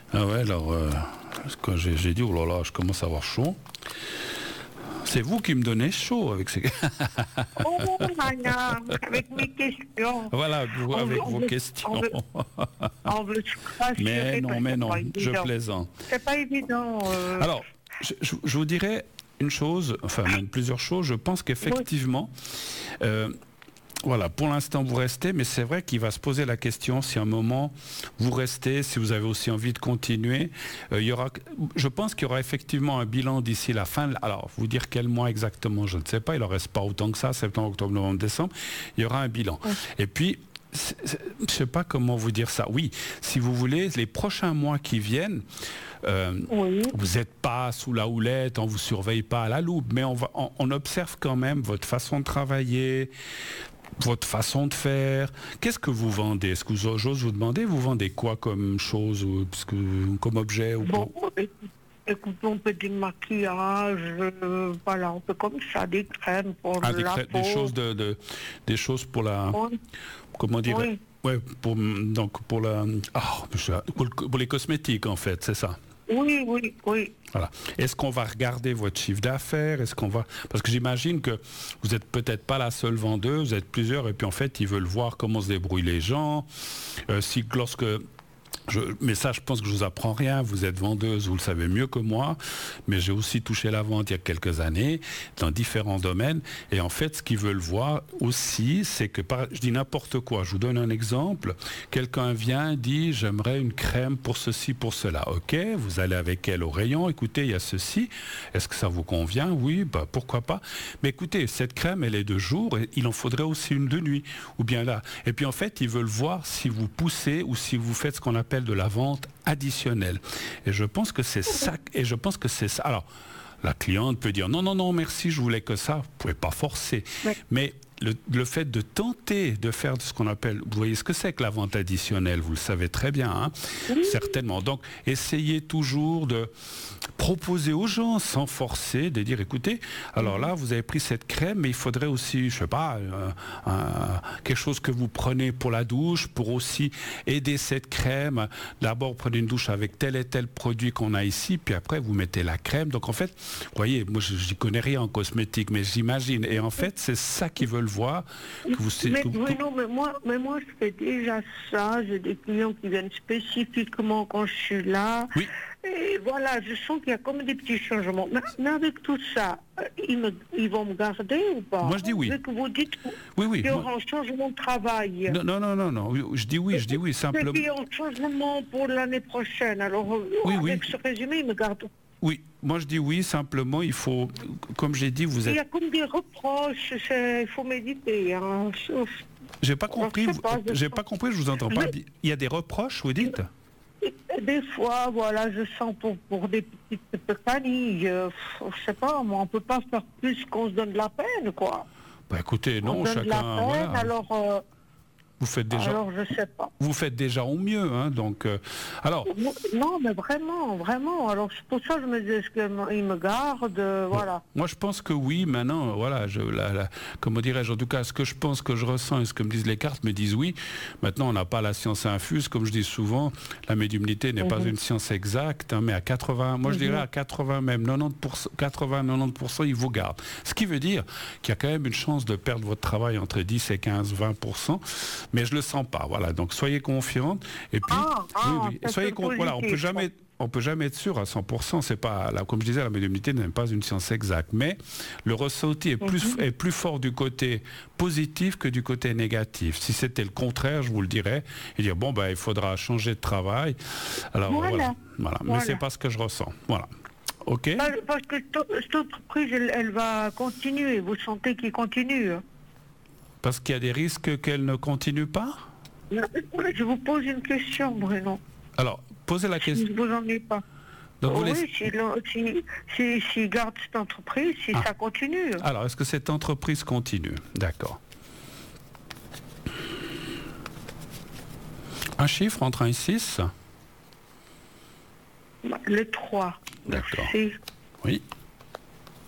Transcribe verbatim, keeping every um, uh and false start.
Ah ouais, alors, euh, quand j'ai, j'ai dit, oh là là, je commence à avoir chaud. C'est vous qui me donnez chaud avec ces... Oh, Anna, avec mes questions. Voilà, vous, On avec veut- on vos veut- questions. On veut, on veut se rassurer Mais non, parce mais que c'est non, pas je évident. plaisante. C'est pas évident. euh, Alors, je, je- je vous dirais une chose, enfin même plusieurs choses. Je pense qu'effectivement, euh, voilà, pour l'instant vous restez, mais c'est vrai qu'il va se poser la question si à un moment vous restez, si vous avez aussi envie de continuer. Euh, il y aura, je pense qu'il y aura effectivement un bilan d'ici la fin. Alors, vous dire quel mois exactement, je ne sais pas. Il en reste pas autant que ça, septembre, octobre, novembre, décembre. Il y aura un bilan. Et puis, c'est- c'est- je ne sais pas comment vous dire ça. Oui, si vous voulez, les prochains mois qui viennent, euh, Oui. vous n'êtes pas sous la houlette, on ne vous surveille pas à la loupe, mais on, va, on, on observe quand même votre façon de travailler, votre façon de faire. Qu'est-ce que vous vendez? Est-ce que vous- j'ose vous demander, vous vendez quoi comme chose, ou, parce que- comme objet ou Bon, pas? écoute, écoute, on peut du maquillage, euh, voilà, on peut comme ça, des crèmes pour Ah, des, la crê- peau. des choses de, de- des choses pour la, Oui. comment dire, Oui. ouais, pour donc pour la, ah, je- pour, le- pour les cosmétiques en fait, c'est ça. Oui, oui, oui. Voilà. Est-ce qu'on va regarder votre chiffre d'affaires? Est-ce qu'on va... Parce que j'imagine que vous n'êtes peut-être pas la seule vendeuse, vous êtes plusieurs, et puis en fait, ils veulent voir comment se débrouillent les gens. Euh, si lorsque... Je, mais ça, je pense que je vous apprends rien. Vous êtes vendeuse, vous le savez mieux que moi. Mais j'ai aussi touché la vente il y a quelques années dans différents domaines. Et en fait, ce qu'ils veulent voir aussi, c'est que, par, je dis n'importe quoi. Je vous donne un exemple. Quelqu'un vient, dit, j'aimerais une crème pour ceci, pour cela. Ok, vous allez avec elle au rayon. Écoutez, il y a ceci. Est-ce que ça vous convient? Oui, bah pourquoi pas. Mais écoutez, cette crème, elle est de jour. Et il en faudrait aussi une de nuit. Ou bien là. Et puis en fait, ils veulent voir si vous poussez ou si vous faites ce qu'on appelle de la vente additionnelle. Et je pense que c'est ça. Et je pense que c'est ça. Alors, la cliente peut dire non, non, non, merci, je voulais que ça. Vous pouvez pas forcer. Oui. Mais le, le fait de tenter de faire ce qu'on appelle, vous voyez ce que c'est que la vente additionnelle, vous le savez très bien, hein, Oui. certainement. Donc, essayez toujours de proposer aux gens sans forcer, de dire écoutez, alors là, vous avez pris cette crème, mais il faudrait aussi, je sais pas, euh, un- quelque chose que vous prenez pour la douche, pour aussi aider cette crème. D'abord, prenez une douche avec tel et tel produit qu'on a ici, puis après, vous mettez la crème. Donc, en fait, vous voyez, moi, je n'y connais rien en cosmétique, mais j'imagine. Et en fait, c'est ça qu'ils veulent voir. Que vous, Mais, que vous- oui, non, mais moi, mais moi, je fais déjà ça. J'ai des clients qui viennent spécifiquement quand je suis là. Oui. Et voilà, je sens qu'il y a comme des petits changements. Mais, mais avec tout ça, euh, ils, me, ils vont me garder ou pas? Moi, je dis oui. Vu que vous dites Oui, oui. qu'il y moi- aura un changement de travail. Non, non, non, non, non. Oui, je dis oui, je dis oui, simplement. Il y a un changement pour l'année prochaine. Alors, euh, Oui, oui. avec ce résumé, ils me gardent. Oui, moi je dis oui, simplement il faut, comme j'ai dit, vous Il y êtes... a comme des reproches. c'est- Il faut méditer. Hein. J'ai pas compris, je sais pas, je- j'ai pas compris, je vous entends pas. Mais- Il y a des reproches, vous dites? Des fois, voilà, je sens pour, pour des petites familles, euh, je sais pas, moi, on peut pas faire plus qu'on se donne de la peine, quoi. Bah écoutez, On non, se donne de la chacun, peine, voilà. alors, euh, Vous faites déjà, alors je sais pas. vous faites déjà au mieux, hein, donc... euh, alors, Non, mais vraiment, vraiment. Alors c'est pour ça que je me dis, est-ce qu'ils me gardent, euh, voilà. moi je pense que oui, maintenant, voilà, je, la, la- comment dirais-je, en tout cas, ce que je pense, que je ressens et ce que me disent les cartes me disent oui. Maintenant, on n'a pas la science infuse, comme je dis souvent, la médiumnité n'est pas Mhm. une science exacte, hein, mais à quatre-vingts, moi je Mhm. dirais à quatre-vingts même, quatre-vingts pour cent, quatre-vingts quatre-vingt-dix pour cent, ils vous gardent. Ce qui veut dire qu'il y a quand même une chance de perdre votre travail entre dix et quinze, vingt pour cent, mais je le sens pas, voilà, donc soyez confiante, et puis, Ah, ah, oui, oui, ça, soyez c'est con- voilà, on peut positif, jamais... On peut jamais être sûr à cent pour cent, c'est pas, là, comme je disais, la médiumnité n'est pas une science exacte, mais le ressenti est plus, Mhm. est plus fort du côté positif que du côté négatif. Si c'était le contraire, je vous le dirais, et dire bon, ben, il faudra changer de travail. Alors voilà, Voilà. voilà. Mais Voilà. c'est pas ce que je ressens. Voilà. Ok. Parce parce que cette cette entreprise, elle, elle va continuer, vous sentez qu'il continue. hein. Parce qu'il y a des risques qu'elle ne continue pas. Je vous pose une question, Bruno. Alors, posez la Je question. ne vous ennuie pas. Donc, vous oui, laissez- si, le- si, si, si garde cette entreprise, si Ah. ça continue. Alors, est-ce que cette entreprise continue? D'accord. Un chiffre entre un et six? Le trois. D'accord. Merci. Oui.